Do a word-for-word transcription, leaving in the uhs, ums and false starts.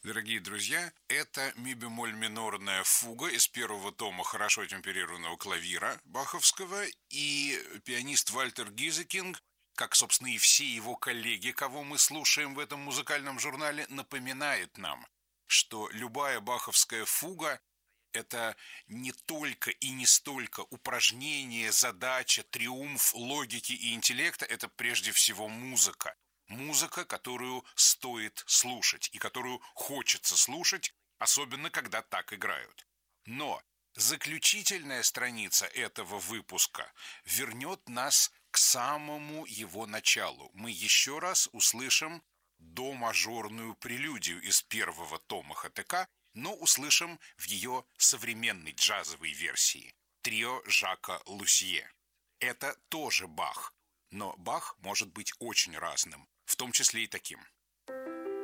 Дорогие друзья, это ми-бемоль минорная фуга из первого тома хорошо темперированного клавира баховского, и пианист Вальтер Гизекинг, как, собственно, и все его коллеги, кого мы слушаем в этом музыкальном журнале, напоминает нам, что любая баховская фуга – это не только и не столько упражнение, задача, триумф логики и интеллекта, это прежде всего музыка. Музыка, которую стоит слушать и которую хочется слушать, особенно когда так играют. Но заключительная страница этого выпуска вернет нас к самому его началу. Мы еще раз услышим до-мажорную прелюдию из первого тома ха тэ ка, но услышим в ее современной джазовой версии трио Жака Лусье. Это тоже Бах, но Бах может быть очень разным, в том числе и таким.